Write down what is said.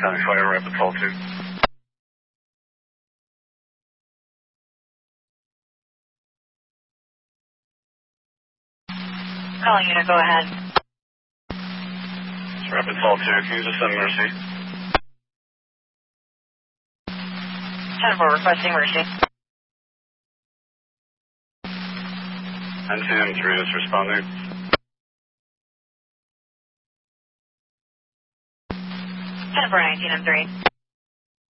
County Fire, Rapid Call 2. Calling unit, go ahead. Rapid Call 2, can you just send Mercy? 10-4, requesting Mercy. NCM3 is responding. 10-4, 19M3.